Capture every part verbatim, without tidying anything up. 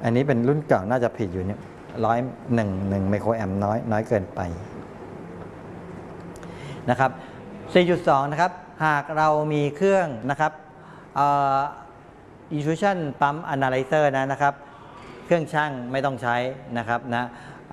อันนี้เป็นรุ่นเก่าน่าจะผิดอยู่เนี่ยร้อยหนึ่งหนึ่งไมโครแอมป์น้อยน้อยเกินไปนะครับ สี่จุดสอง นะครับหากเรามีเครื่องนะครับเอ่อ Intuition Pump Analyzer นะนะครับเครื่องช่างไม่ต้องใช้นะครับนะ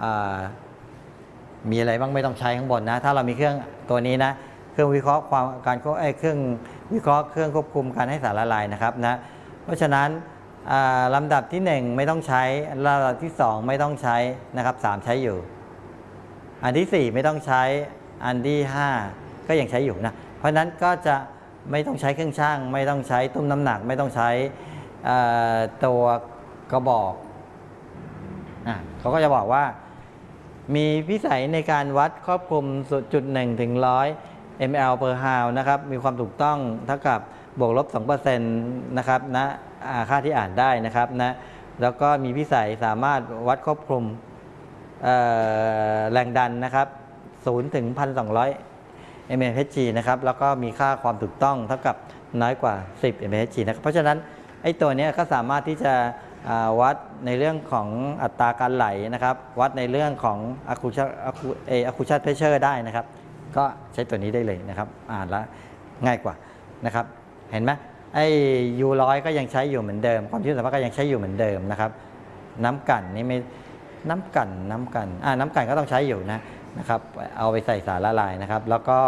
มีอะไรบ้างไม่ต้องใช้ข้างบนนะถ้าเรามีเครื่องตัวนี้นะเครื่องวิเคราะห์ความการเครื่องวิเคราะห์เครื่องควบคุมการให้สารละลายนะครับนะเพราะฉะนั้นลำดับที่หนึ่งไม่ต้องใช้ลำดับที่สองไม่ต้องใช้นะครับสามใช้อยู่อันที่สี่ไม่ต้องใช้อันที่ห้าก็ยังใช้อยู่นะเพราะนั้นก็จะไม่ต้องใช้เครื่องช่างไม่ต้องใช้ตุ้มน้ำหนักไม่ต้องใช้ตัวกระบอกอ่ะเขาก็จะบอกว่ามีวิสัยในการวัดครอบคลุมจุดหนึ่งถึงร้อย มล per hour นะครับมีความถูกต้องเท่ากับบวกลบ สองเปอร์เซ็นต์ นะครับนะค่าที่อ่านได้นะครับนะแล้วก็มีวิสัยสามารถวัดครอบคลุมแรงดันนะครับศูนย์ถึง หนึ่งพันสองร้อย มล เฮ นะครับแล้วก็มีค่าความถูกต้องเท่ากับน้อยกว่าสิบ มล นะครับเพราะฉะนั้นไอ้ตัวนี้ก็สามารถที่จะวัดในเรื่องของอัตราการไหลนะครับวัดในเรื่องของ Accusation Pressure ได้นะครับก็ใช้ตัวนี้ได้เลยนะครับอ่านแล้วง่ายกว่านะครับเห็นไหมไอ้ ยู หนึ่งร้อย ก็ยังใช้อยู่เหมือนเดิมความชื้นสัมพัทธ์ก็ยังใช้อยู่เหมือนเดิมนะครับน้ำกั่นนี่ไม่น้ำกั่นน้ำกั่นอ่าน้ำกั่นก็ต้องใช้อยู่นะนะครับเอาไปใส่สารละลายนะครับแล้วก็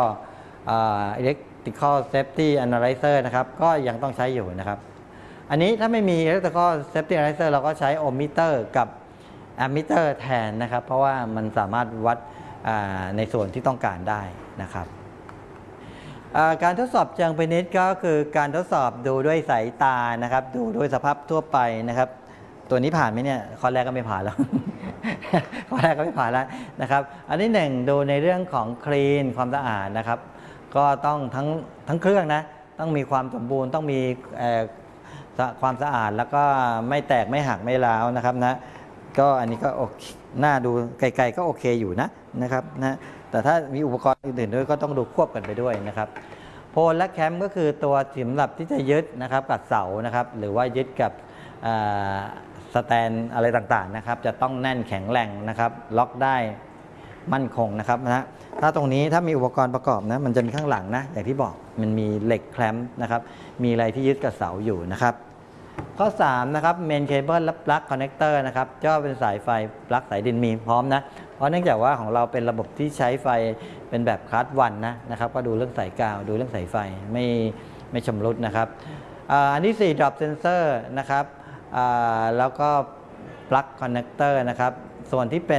Electrical Safety Analyzer นะครับก็ยังต้องใช้อยู่นะครับอันนี้ถ้าไม่มี Electrical Safety Analyzer เราก็ใช้ Ohmmeter กับ Ammeter แทนนะครับเพราะว่ามันสามารถวัดในส่วนที่ต้องการได้นะครับการทดสอบเชิงพินิจก็คือการทดสอบดูด้วยสายตานะครับดูด้วยสภาพทั่วไปนะครับตัวนี้ผ่านไหมเนี่ยข้อแรกก็ไม่ผ่านแล้ว ข้อแรกก็ไม่ผ่านแล้วนะครับอันที่หนึ่งดูในเรื่องของคลีนความสะอาดนะครับก็ต้องทั้งทั้งเครื่องนะต้องมีความสมบูรณ์ต้องมีความสะอาดแล้วก็ไม่แตกไม่หักไม่ร้าวนะครับนะก็อันนี้ก็โอเคน่าดูไกลๆก็โอเคอยู่นะนะครับนะแต่ถ้ามีอุปกรณ์อื่นๆด้วยก็ต้องดูควบกันไปด้วยนะครับโพลและแคมก็คือตัวสำหรับที่จะยึดนะครับกับเสานะครับหรือว่ายึดกับสแตนอะไรต่างๆนะครับจะต้องแน่นแข็งแรงนะครับล็อกได้มั่นคงนะครับนะถ้าตรงนี้ถ้ามีอุปกรณ์ประกอบนะมันจะมีข้างหลังนะอย่างที่บอกมันมีเหล็กแคลมป์นะครับมีอะไรที่ยึดกับเสาอยู่นะครับข้อสามนะครับเมนเคเบิลและปลั๊กคอนเนคเตอร์นะครับก็เป็นสายไฟปลั๊กสายดินมีพร้อมนะเพราะเนื่องจากว่าของเราเป็นระบบที่ใช้ไฟเป็นแบบคลาสวันนะนะครับก็ดูเรื่องสายกาวดูเรื่องสายไฟไม่ไม่ชำรุดนะครับอันที่สี่ drop sensor นะครับแล้วก็ปลั๊กคอนเนคเตอร์นะครับส่วนที่เป็น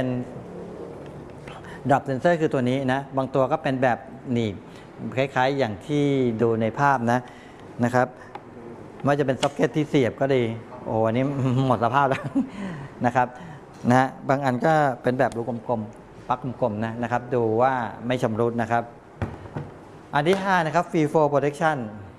drop sensor คือตัวนี้นะบางตัวก็เป็นแบบหนีบคล้ายๆอย่างที่ดูในภาพนะนะครับว่าจะเป็นซ็อกเก็ตที่เสียบก็ดีโอ้อันนี้หมดสภาพแล้วนะครับนะฮะบางอันก็เป็นแบบรูกลมๆปลั๊กกลมๆนะนะครับดูว่าไม่ชำรุดนะครับอันที่ห้านะครับ Free Flow Protection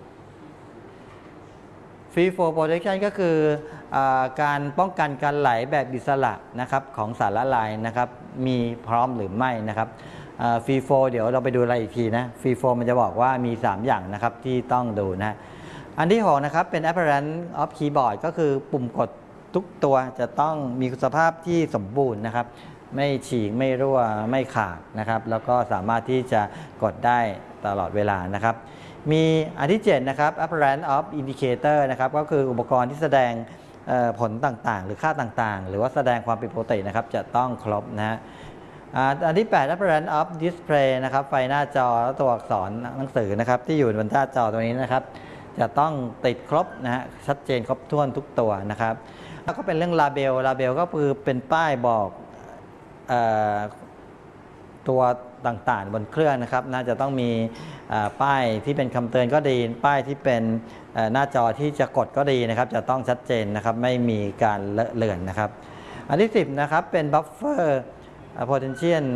Free Flow Protection ก็คือการป้องกันการไหลแบบอิสระนะครับของสารละลายนะครับมีพร้อมหรือไม่นะครับฟรีโฟเดี๋ยวเราไปดูอะไรอีกทีนะฟรีโฟมันจะบอกว่ามีสามอย่างนะครับที่ต้องดูนะอันที่หกนะครับเป็น appearance of keyboard ก็คือปุ่มกดทุกตัวจะต้องมีสภาพที่สมบูรณ์นะครับไม่ฉีกไม่รั่วไม่ขาดนะครับแล้วก็สามารถที่จะกดได้ตลอดเวลานะครับมีอันที่เจ็ดนะครับ appearance of indicator นะครับก็คืออุปกรณ์ที่แสดงผลต่างๆหรือค่าต่างๆหรือว่าแสดงความผิดปกตินะครับจะต้องครบนะฮะอันที่แปด appearance of display นะครับไฟหน้าจอและตัวอักษรหนังสือนะครับที่อยู่บนหน้าจอตัวนี้นะครับจะต้องติดครบนะฮะชัดเจนครบถ้วนทุกตัวนะครับแล้วก็เป็นเรื่องลาเบลลาเบลก็คือเป็นป้ายบอกตัวต่างๆบนเครื่องนะครับน่าจะต้องมีป้ายที่เป็นคำเตือนก็ดีป้ายที่เป็นหน้าจอที่จะกดก็ดีนะครับจะต้องชัดเจนนะครับไม่มีการเลอะเลือนนะครับอันที่สิบนะครับเป็น buffer potential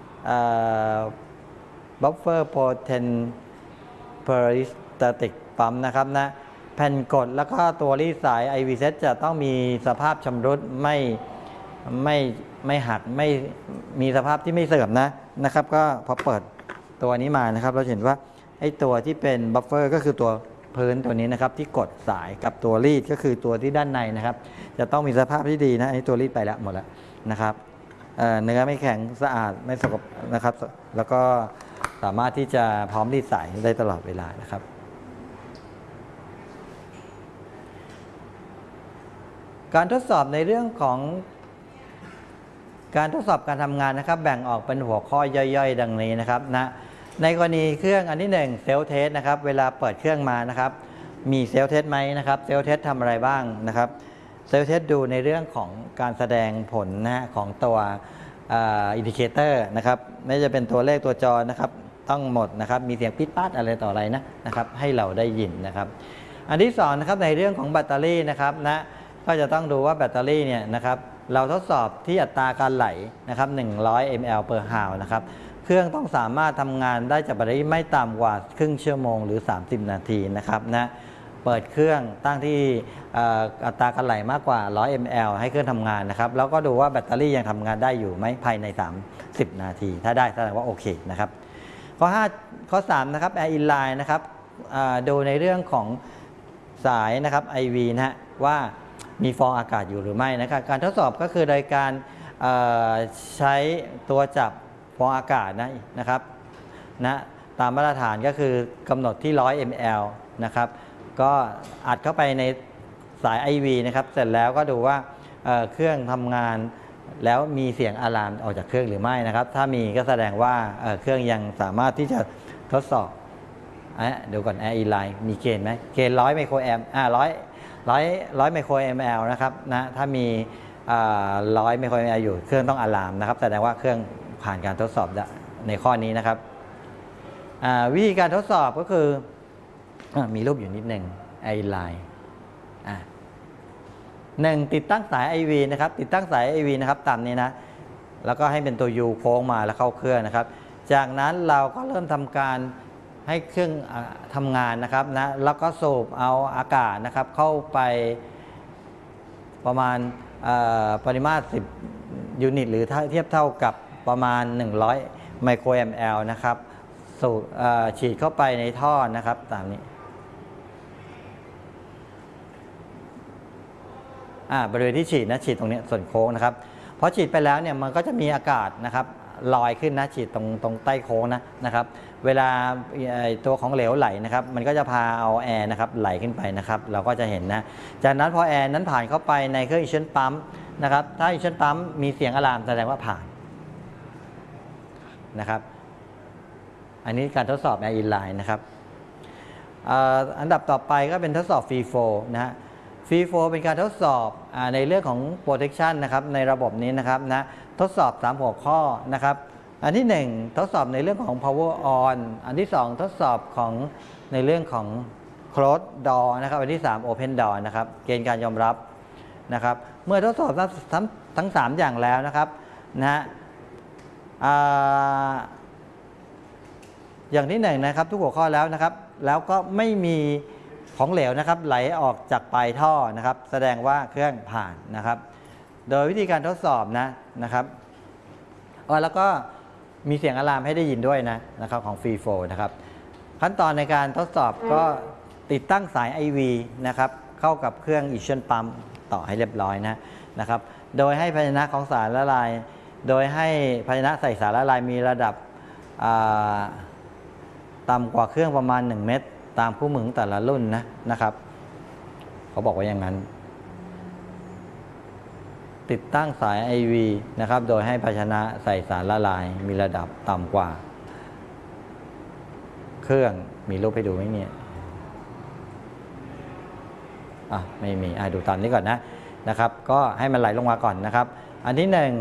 buffer potent peristaltic pump นะครับนะแผ่นกดแล้วก็ตัวรีดสาย ไอ วี เซต จะต้องมีสภาพชำรุดไม่ไม่ไม่หักไม่มีสภาพที่ไม่เสื่อมนะนะครับก็พอเปิดตัวนี้มานะครับเราเห็นว่าไอ้ตัวที่เป็นบัฟเฟอร์ก็คือตัวพื้นตัวนี้นะครับที่กดสายกับตัวรีดก็คือตัวที่ด้านในนะครับจะต้องมีสภาพที่ดีนะอันนี้ตัวรีดไปแล้วหมดแล้วนะครับเเนื้อไม่แข็งสะอาดไม่สกปรกนะครับแล้วก็สามารถที่จะพร้อมรีดสายได้ตลอดเวลานะครับการทดสอบในเรื่องของการทดสอบการทำงานนะครับแบ่งออกเป็นหัวข้อย่อยๆดังนี้นะครับนะในกรณีเครื่องอันที่หนึ่งเซลล์เทสนะครับเวลาเปิดเครื่องมานะครับมีเซลล์เทสไหมนะครับเซลล์เทสทำอะไรบ้างนะครับเซลล์เทสดูในเรื่องของการแสดงผลนะของตัวอินดิเคเตอร์นะครับไม่จะเป็นตัวเลขตัวจอนะครับต้องหมดนะครับมีเสียงปิดปัดอะไรต่ออะไรนะนะครับให้เราได้ยินนะครับอันที่สองนะครับในเรื่องของแบตเตอรี่นะครับนะก็จะต้องดูว่าแบตเตอรี่เนี่ยนะครับเราทดสอบที่อัตราการไหลนะครับหนึ่งร้อย มิลลิแอมป์ per hour นะครับเครื่องต้องสามารถทำงานได้จากแบตเตอรี่ไม่ต่ำกว่าครึ่งชั่วโมงหรือสามสิบนาทีนะครับนะเปิดเครื่องตั้งที่อัตราการไหลมากกว่าหนึ่งร้อย มิลลิแอมป์ ให้เครื่องทำงานนะครับแล้วก็ดูว่าแบตเตอรี่ยังทำงานได้อยู่ไหมภายในสามสิบนาทีถ้าได้แสดงว่าโอเคนะครับข้อห้าข้อสามนะครับ Air Inline นะครับดูในเรื่องของสายนะครับ ไอ วี นะฮะว่ามีฟองอากาศอยู่หรือไม่นะครับการทดสอบก็คือโดยการใช้ตัวจับฟองอากาศนะนะครับนะตามมาตรฐานก็คือกำหนดที่หนึ่งร้อย มิลลิแอมป์ นะครับก็อัดเข้าไปในสาย ไอ วี นะครับเสร็จแล้วก็ดูว่า เ, เครื่องทำงานแล้วมีเสียงอะลามออกจากเครื่องหรือไม่นะครับถ้ามีก็แสดงว่า เ, เครื่องยังสามารถที่จะทดสอบอ่ะเดี๋ยวก่อน Air Inline มีเกณฑ์ไหมเกณฑ์หนึ่งร้อยไมโครแอมป์อ่าร้อยร้อยร้อยไมโครแอมป์นะครับนะถ้ามีร้อยไมโครแอมป์อยู่เครื่องต้องอะลามนะครับแสดงว่าเครื่องผ่านการทดสอบในข้อนี้นะครับวิธีการทดสอบก็คือมีรูปอยู่นิดหนึ่ง Air Inline อ่ะหนึ่งติดตั้งสาย ไอ วี นะครับติดตั้งสาย ไอ วี นะครับตามนี้นะแล้วก็ให้เป็นตัว U โค้งมาแล้วเข้าเครื่องนะครับจากนั้นเราก็เริ่มทำการให้เครื่องทำงานนะครับนะแล้วก็สูบเอาอากาศนะครับเข้าไปประมาณปริมาตรสิบยูนิตหรือเทียบเท่ากับประมาณหนึ่งร้อยไมโครแอมป์นะครับสูบฉีดเข้าไปในท่อนะครับตามนี้บริเวณที่ฉีดนะฉีดตรงนี้ส่วนโค้งนะครับพอฉีดไปแล้วเนี่ยมันก็จะมีอากาศนะครับลอยขึ้นนะฉีดตรงตรงใต้โค้งนะนะครับเวลาตัวของเหลวไหลนะครับมันก็จะพาเอาแอร์นะครับไหลขึ้นไปนะครับเราก็จะเห็นนะจากนั้นพอแอร์นั้นผ่านเข้าไปในเครื่องอิชเชนปั๊มนะครับถ้าอิชเชนปั๊มมีเสียงอะลามแสดงว่าผ่านนะครับอันนี้การทดสอบ Air Inline นะครับอันดับต่อไปก็เป็นทดสอบ Free Flow นะฮะ Free Flow เป็นการทดสอบในเรื่องของ Protection นะครับในระบบนี้นะครับนะทดสอบสามหัวข้อนะครับอันที่หนึ่งทดสอบในเรื่องของ power on อันที่สองทดสอบของในเรื่องของ close door นะครับอันที่สาม open door นะครับเกณฑ์การยอมรับนะครับเมื่อทดสอบทั้งทั้งสามอย่างแล้วนะครับนะฮะอย่างที่หนึ่งนะครับทุกหัวข้อแล้วนะครับแล้วก็ไม่มีของเหลวนะครับไหลออกจากปลายท่อนะครับแสดงว่าเครื่องผ่านนะครับโดยวิธีการทดสอบนะนะครับอ๋อแล้วก็มีเสียงอะลามให้ได้ยินด้วยนะนะครับของ Free Flow นะครับขั้นตอนในการทดสอบก็ติดตั้งสาย ไอ วี นะครับเข้ากับเครื่อง Ignition Pump ต่อให้เรียบร้อยนะนะครับโดยให้ภาชนะของสารละลายโดยให้ภาชนะใส่สารละลายมีระดับต่ำกว่าเครื่องประมาณหนึ่งเมตรตามคู่มือของแต่ละรุ่นนะนะครับเขาบอกว่าอย่างนั้นติดตั้งสาย ไอ วี นะครับโดยให้ภาชนะใส่สารละลายมีระดับต่ำกว่าเครื่องมีรูปให้ดูไหมเนี่ยอ่ะไม่มีอ่ะดูตามนี้ก่อนนะนะครับก็ให้มันไหลลงมาก่อนนะครับอันที่หนึ่ง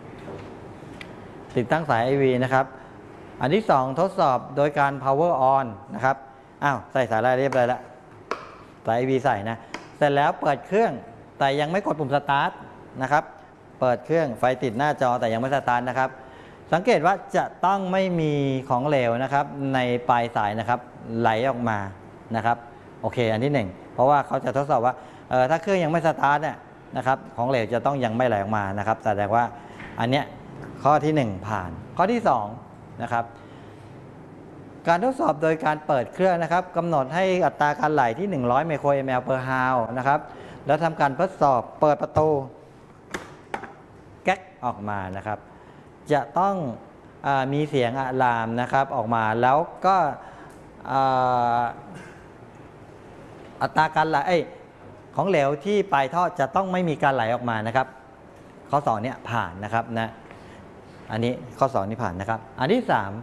ติดตั้งสาย ไอ วี นะครับอันที่สองทดสอบโดยการ power on นะครับอ้าวใส่สายอะไรเรียบร้อยแล้วสาย ไอ วี ใส่นะเสร็จแล้วเปิดเครื่องแต่ยังไม่กดปุ่มสตาร์ทนะครับเปิดเครื่องไฟติดหน้าจอแต่ยังไม่สตาร์ทนะครับสังเกตว่าจะต้องไม่มีของเหลวนะครับในปลายสายนะครับไหลออกมานะครับโอเคอันที่หนึ่งเพราะว่าเขาจะทดสอบว่าเออถ้าเครื่องยังไม่สตาร์ทเนี่ยนะครับของเหลวจะต้องยังไม่ไหลออกมานะครับแสดงว่าอันเนี้ยข้อที่หนึ่งผ่านข้อที่สองนะครับการทดสอบโดยการเปิดเครื่องนะครับกำหนดให้อัตราการไหลที่หนึ่งร้อยไมโคร ml per hour นะครับแล้วทำการทดสอบเปิดประตูแก๊กออกมานะครับจะต้องเอ่อมีเสียงอะลามนะครับออกมาแล้วก็อัตราการไหลของเหลวที่ปลายท่อจะต้องไม่มีการไหลออกมานะครับข้อสองเนี่ยผ่านนะครับนะอันนี้ข้อสองนี่ผ่านนะครับอันที่สาม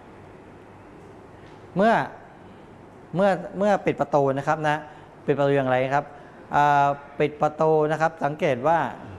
เมื่อเมื่อเมื่อปิดประตูนะครับนะปิดประตูอย่างไรครับปิดประตูนะครับสังเกตว่า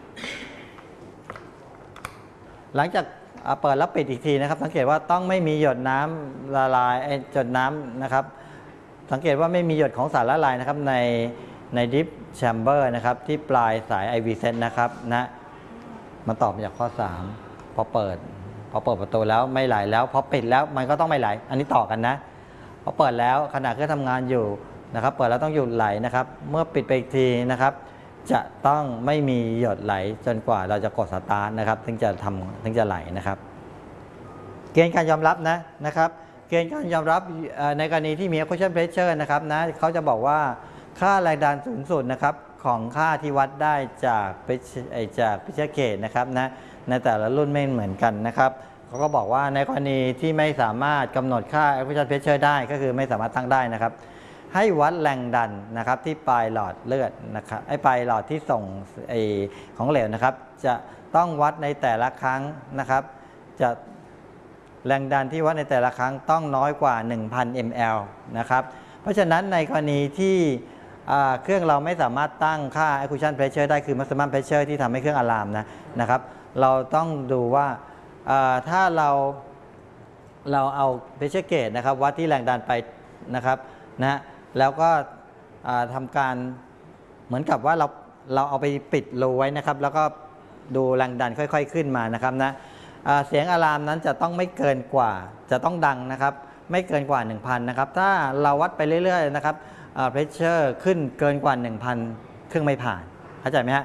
หลังจากเปิดแล้วปิดอีกทีนะครับสังเกตว่าต้องไม่มีหยดน้ำละลายหยดน้ำนะครับสังเกตว่าไม่มีหยดของสารละลายนะครับในในดิฟแชมเบอร์นะครับที่ปลายสาย ไอ วี เซต นะครับนะมันตอบมาจากข้อสามพอเปิดพอเปิดประตูแล้วไม่ไหลแล้วพอปิดแล้วมันก็ต้องไม่ไหลอันนี้ต่อกันนะพอเปิดแล้วขณะเครื่องทำงานอยู่นะครับเปิดแล้วต้องหยุดไหลนะครับเมื่อปิดไปอีกทีนะครับจะต้องไม่มีหยดไหลจนกว่าเราจะกดสตาร์ทนะครับถึงจะทำถึงจะไหลนะครับเกณฑ์การยอมรับนะนะครับเกณฑ์การยอมรับในกรณีที่มี Occlusion Pressure นะครับนะเขาจะบอกว่าค่าแรงดันสูงสุดนะครับของค่าที่วัดได้จากจากพิเศษเกตนะครับนะในแต่ละรุ่นไม่เหมือนกันนะครับเขาก็บอกว่าในกรณีที่ไม่สามารถกำหนดค่า Occlusion Pressure ได้ก็คือไม่สามารถตั้งได้นะครับให้วัดแรงดันนะครับที่ปลายหลอดเลือดนะครับไอ้ปลายหลอดที่ส่งไอ้ของเหลวนะครับจะต้องวัดในแต่ละครั้งนะครับจะแรงดันที่วัดในแต่ละครั้งต้องน้อยกว่า หนึ่งพัน มิลลิลิตร นะครับเพราะฉะนั้นในกรณีที่เครื่องเราไม่สามารถตั้งค่า Occlusion Pressure ได้คือ Maximum Pressure ที่ทำให้เครื่องอะลามนะนะครับเราต้องดูว่าถ้าเราเราเอา Pressure Gauge นะครับวัดที่แรงดันไปนะครับนะแล้วก็ทำการเหมือนกับว่าเราเราเอาไปปิดรูไว้นะครับแล้วก็ดูแรงดันค่อยๆขึ้นมานะครับนะเสียงอะลามนั้นจะต้องไม่เกินกว่าจะต้องดังนะครับไม่เกินกว่า หนึ่งพัน นะครับถ้าเราวัดไปเรื่อยๆนะครับเพรสเชอร์ขึ้นเกินกว่า หนึ่งพัน เครื่องไม่ผ่านเข้าใจไหมฮะ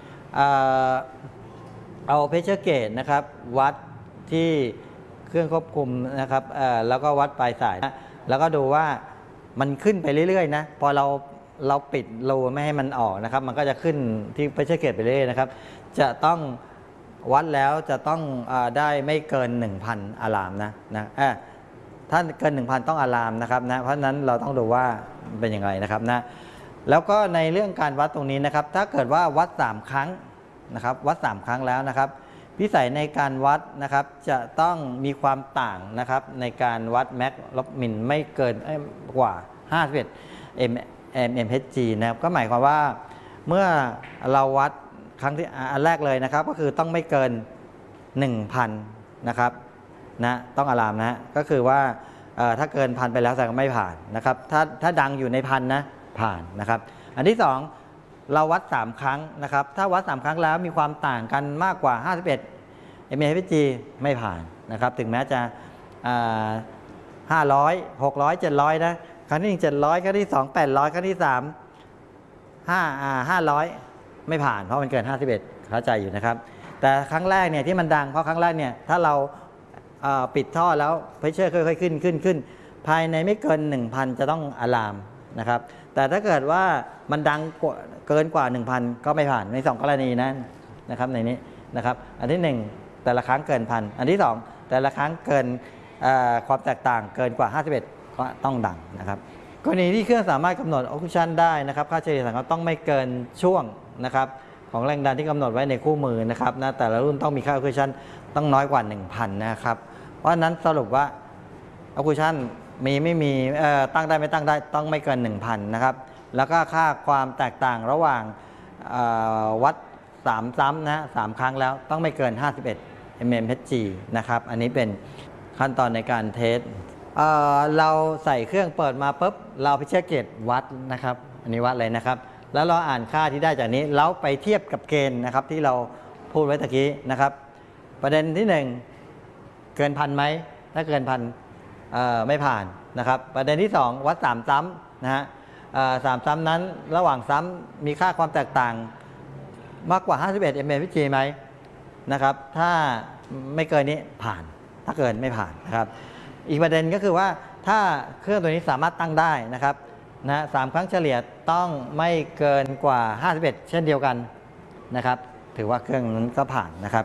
เอาเพรสเชอร์เกจนะครับวัดที่เครื่องควบคุมนะครับแล้วก็วัดปลายสายนะแล้วก็ดูว่ามันขึ้นไปเรื่อยๆนะพอเราเราปิดรูไม่ให้มันออกนะครับมันก็จะขึ้นที่เพรสเชอร์เกจไปเรื่อยๆนะครับจะต้องวัดแล้วจะต้องอได้ไม่เกิน หนึ่งพัน อะลามนะนะถ้าเกิน หนึ่งพัน ต้องอะลามนะครับนะเพราะฉะนั้นเราต้องดูว่าเป็นอย่างไรนะครับนะแล้วก็ในเรื่องการวัดตรงนี้นะครับถ้าเกิดว่าวัดสามครั้งนะครับวัดสามครั้งแล้วนะครับพิสัยในการวัดนะครับจะต้องมีความต่างนะครับในการวัดแม็กลบมินไม่เกินกว่าห้าสิบเอ็ด เอ็ม เอ็ม เอช จี นะครับก็หมายความว่าเมื่อเราวัดครั้งที่อันแรกเลยนะครับก็คือต้องไม่เกิน หนึ่งพัน นะครับนะต้องอะลามนะก็คือว่าถ้าเกินพันไปแล้วแสดงว่าไม่ผ่านนะครับถ้าถ้าดังอยู่ในพันนะผ่านนะครับอันที่สองเราวัดสามครั้งนะครับถ้าวัดสามครั้งแล้วมีความต่างกันมากกว่าห้าสิบเอ็ด เอ็ม เอช จี ไม่ผ่านนะครับถึงแม้จะห้าร้อย หกร้อย เจ็ดร้อยนะครั้งที่หนึ่ง เจ็ดร้อยครั้งที่สอง แปดร้อยครั้งที่สามห้าอ่าห้าร้อยไม่ผ่านเพราะมันเกินห้าสิบเอ็ดเข้าใจอยู่นะครับแต่ครั้งแรกเนี่ยที่มันดังเพราะครั้งแรกเนี่ยถ้าเราปิดท่อแล้วเพรสเชอร์ค่อยๆขึ้นขึ้นขึ้นภายในไม่เกิน หนึ่งพัน จะต้องอะลามนะครับแต่ถ้าเกิดว่ามันดังเกินกว่า หนึ่งพัน ก็ไม่ผ่านในสองกรณีนั้นนะครับในนี้นะครับอันที่หนึ่งแต่ละครั้งเกินพันอันที่สองแต่ละครั้งเกินความแตกต่างเกินกว่าห้าสิบเอ็ดก็ต้องดังนะครับกรณีที่เครื่องสามารถกำหนด Occlusion ได้นะครับค่าเฉลี่ยสังเคราะห์ต้องไม่เกินช่วงนะครับของแรงดันที่กำหนดไว้ในคู่มือนะครับนะแต่ละรุ่นต้องมีค่า Occlusion ต้องน้อยกว่า หนึ่งพัน นะครับเพราะนั้นสรุปว่า Occlusion มีไม่มีตั้งได้ไม่ตั้งได้ต้องไม่เกิน หนึ่งพัน นะครับแล้วก็ค่าความแตกต่างระหว่างวัดสามซ้ำนะสามครั้งแล้วต้องไม่เกินห้าสิบเอ็ด เอ็ม เอ็ม เอช จี นะครับอันนี้เป็นขั้นตอนในการเทสเเราใส่เครื่องเปิดมาปุ๊บเราไปเช็คเกจวัดนะครับอันนี้วัดเลยนะครับแล้วเราอ่านค่าที่ได้จากนี้แล้วไปเทียบกับเกณฑ์นะครับที่เราพูดไว้ตะกี้นะครับประเด็นที่หนึ่งเกินพันไหมถ้าเกินพันไม่ผ่านนะครับประเด็นที่สองวัดสามซ้ำนะฮะสามซ้ำนั้นระหว่างซ้ำมีค่าความแตกต่างมากกว่าห้าสิบเอ็ด เอ็ม เอ็ม เอช จี ไหมนะครับถ้าไม่เกินนี้ผ่านถ้าเกินไม่ผ่านนะครับอีกประเด็นก็คือว่าถ้าเครื่องตัวนี้สามารถตั้งได้นะครับนะสามครั้งเฉลี่ยต้องไม่เกินกว่าห้าสิบเอ็ดเช่นเดียวกันนะครับถือว่าเครื่องนั้นก็ผ่านนะครับ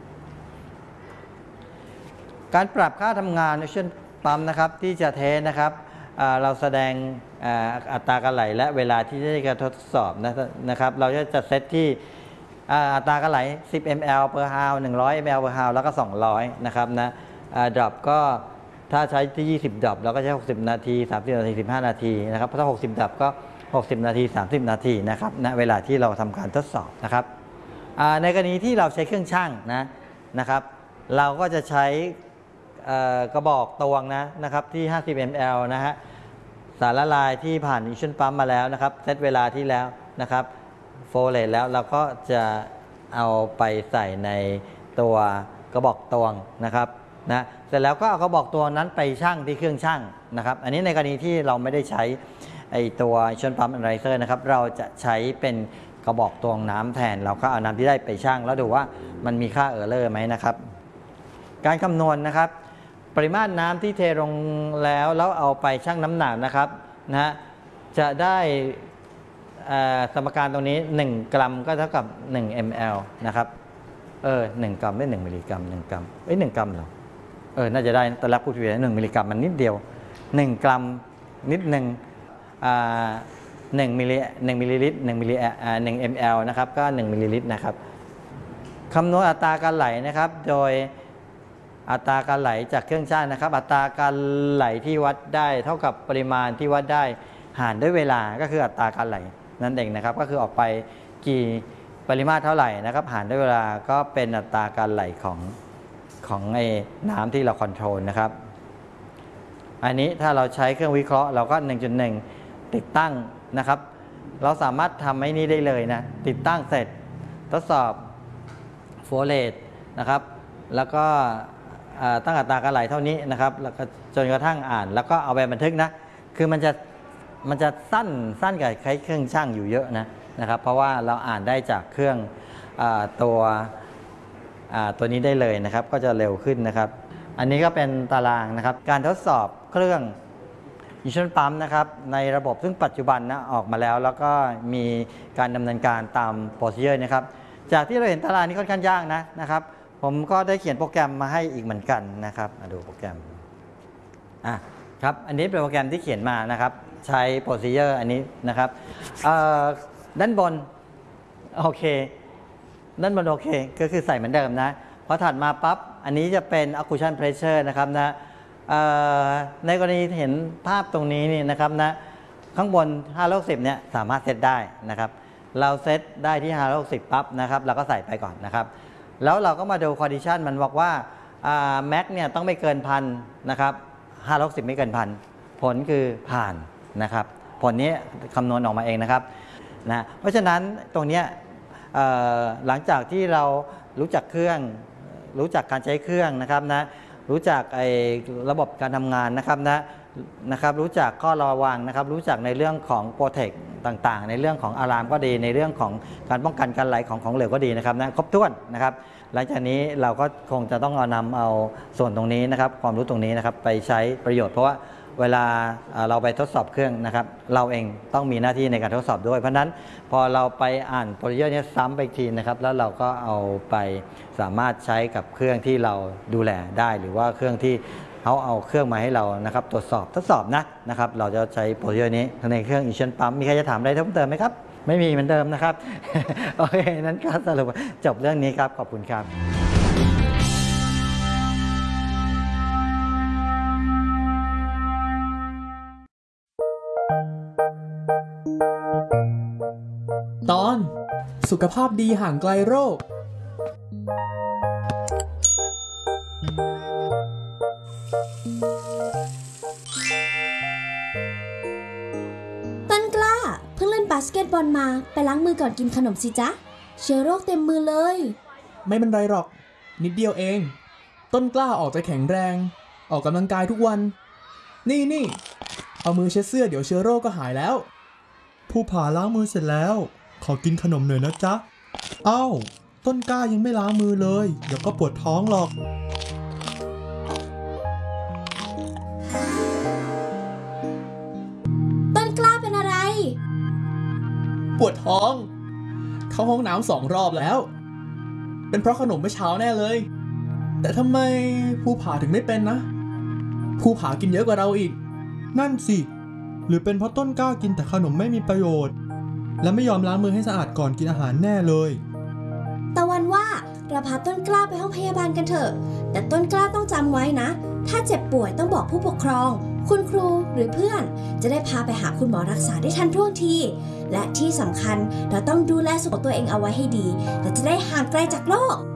การปรับค่าทำงานในช่วงปั๊มนะครับที่จะเทสนะครับเราแสดงอัตราการไหลและเวลาที่จะทดสอบนะครับเราจะจัดเซตที่อัตราการไหลสิบ มิลลิลิตร per hour หนึ่งร้อย มิลลิลิตร per hour แล้วก็สองร้อยนะครับนะดรอปก็ถ้าใช้ที่ยี่สิบดรอปเราก็ใช้หกสิบนาทีสามสิบนาทีสิบห้านาทีนะครับถ้าหกสิบดรอปก็หกสิบนาทีสามสิบนาทีนะครับณเวลาที่เราทำการทดสอบนะครับในกรณีที่เราใช้เครื่องชั่งนะนะครับเราก็จะใช้กระบอกตวงนะนะครับที่ห้าสิบ มิลลิลิตร นะฮะสารละลายที่ผ่านอิชั่นปั๊มมาแล้วนะครับเซตเวลาที่แล้วนะครับโฟเลตแล้วเราก็จะเอาไปใส่ในตัวกระบอกตวงนะครับนะเสร็จแล้วก็เอากระบอกตวงนั้นไปชั่งที่เครื่องชั่งนะครับอันนี้ในกรณีที่เราไม่ได้ใช้ไอตัวอิชั่นปั๊มแอนไลเซอร์นะครับเราจะใช้เป็นกระบอกตวงน้ำแทนเราก็เอาน้ำที่ได้ไปชั่งแล้วดูว่ามันมีค่าเออร์เลอร์ไหมนะครับการคำนวณนะครับปริมาตรน้ำที่เทลงแล้วแล้วเอาไปชั่งน้ำหนักนะครับนะฮะจะได้สมการตรงนี้หนึ่งกรัมก็เท่ากับหนึ่ง มิลลิลิตร นะครับเออหนึ่งกรัมได้หนึ่งมิลลิกรัมหนึ่งกรัมเอ้ยหนึ่งกรัมเหรอเออน่าจะได้แต่ละพูดผิดหนึ่งมิลลิกรัมมันนิดเดียวหนึ่งกรัมนิดหนึ่งอ่าหนึ่งมิลลิหนึ่งมิลลิลิตรหนึ่งมิลลิอ่าหนึ่ง มิลลิลิตร นะครับก็หนึ่งมิลลิลิตรนะครับคำนวณอัตราการไหลนะครับโดยอัตราการไหลจากเครื่องชั่งนะครับอัตราการไหลที่วัดได้เท่ากับปริมาณที่วัดได้หารด้วยเวลาก็คืออัตราการไหลนั่นเองนะครับก็คือออกไปกี่ปริมาตรเท่าไหร่นะครับหารด้วยเวลาก็เป็นอัตราการไหลของของไอ้น้ำที่เราคอนโทรลนะครับอันนี้ถ้าเราใช้เครื่องวิเคราะห์เราก็ หนึ่งจุดหนึ่ง ติดตั้งนะครับเราสามารถทำให้นี้ได้เลยนะติดตั้งเสร็จทดสอบโฟเลตนะครับแล้วก็ตั้งอัตราการไหลเท่านี้นะครับแล้วก็จนกระทั่งอ่านแล้วก็เอาไปบันทึกนะคือมันจะมันจะสั้นสั้นกับใช้เครื่องชั่งอยู่เยอะนะนะครับเพราะว่าเราอ่านได้จากเครื่องอตัวตัวนี้ได้เลยนะครับก็จะเร็วขึ้นนะครับอันนี้ก็เป็นตารางนะครับการทดสอบเครื่องอิชั่นปั๊มนะครับในระบบซึ่งปัจจุบันนะออกมาแล้วแล้วก็มีการดำเนินการตามโปรซีเจอร์นะครับจากที่เราเห็นตารางนี้ค่อนข้างยากนะนะครับผมก็ได้เขียนโปรแกรมมาให้อีกเหมือนกันนะครับมาดูโปรแกรมอ่ะครับอันนี้เป็นโปรแกรมที่เขียนมานะครับใช้โปรซีเจอร์อันนี้นะครับด้านบนโอเคด้านบนโอเคก็คือใส่เหมือนเดิมนะพอถัดมาปั๊บอันนี้จะเป็น Occlusion Pressure นะครับนะในกรณีเห็นภาพตรงนี้นี่นะครับนะข้างบนห้าร้อยหกสิบเนี่ยสามารถเซตได้นะครับเราเซตได้ที่ห้าร้อยหกสิบปั๊บนะครับเราก็ใส่ไปก่อนนะครับแล้วเราก็มาดู Condition มันบอกว่าแม็กเนี่ยต้องไม่เกินพันนะครับห้าร้อยหกสิบไม่เกินพันผลคือผ่านนะครับผลนี้คำนวณออกมาเองนะครับนะเพราะฉะนั้นตรงนี้หลังจากที่เรารู้จักเครื่องรู้จักการใช้เครื่องนะครับนะรู้จักไอ้ระบบการทำงานนะครับนะนะครับรู้จักข้อระวังนะครับรู้จักในเรื่องของโปรเทคต่างๆในเรื่องของอะลามก็ดีในเรื่องของการป้องกันการไหลของของเหลวก็ดีนะครับนะครบถ้วนนะครับหลังจากนี้เราก็คงจะต้องเอานำเอาส่วนตรงนี้นะครับความรู้ตรงนี้นะครับไปใช้ประโยชน์เพราะว่าเวลาเราไปทดสอบเครื่องนะครับเราเองต้องมีหน้าที่ในการทดสอบด้วยเพราะนั้นพอเราไปอ่านโปรซีเจอร์นี้ซ้ำไปอีกทีนะครับแล้วเราก็เอาไปสามารถใช้กับเครื่องที่เราดูแลได้หรือว่าเครื่องที่เขาเอาเครื่องมาให้เรานะครับตรวจสอบทดสอบนะนะครับเราจะใช้โปรซีเจอร์นี้ในเครื่องอิชั่นปั๊มมีใครจะถามอะไรเพิ่มเติมไหมครับไม่มีเหมือนเดิมนะครับโอเคนั้นก็สรุปจบเรื่องนี้ครับขอบคุณครับตอนสุขภาพดีห่างไกลโรคต้นกล้าเพิ่งเล่นบาสเกตบอลมาไปล้างมือก่อนกินขนมสิจ๊ะเชื้อโรคเต็มมือเลยไม่เป็นไรหรอกนิดเดียวเองต้นกล้าออกจะแข็งแรงออกกำลังกายทุกวันนี่นี่เอามือเช็ดเสื้อเดี๋ยวเชื้อโรคก็หายแล้วผู้ผ่าล้างมือเสร็จแล้วขอกินขนมหน่อยนะจ๊ะอ้าวต้นกล้ายังไม่ล้างมือเลยเดี๋ยวก็ปวดท้องหรอกปวดท้อง เข้าห้องน้ำสองรอบแล้ว เป็นเพราะขนมเมื่อเช้าแน่เลย แต่ทำไมภูผาถึงไม่เป็นนะภูผากินเยอะกว่าเราอีกนั่นสิ หรือเป็นเพราะต้นกล้ากินแต่ขนมไม่มีประโยชน์ และไม่ยอมล้างมือให้สะอาดก่อนกินอาหารแน่เลยตะวันว่าเราพาต้นกล้าไปห้องพยาบาลกันเถอะ แต่ต้นกล้าต้องจำไว้นะ ถ้าเจ็บป่วยต้องบอกผู้ปกครอง คุณครูหรือเพื่อน จะได้พาไปหาคุณหมอรักษาได้ทันท่วงที และที่สำคัญเราต้องดูแลสุขภาพตัวเองเอาไว้ให้ดี และจะได้ห่างไกลจากโรค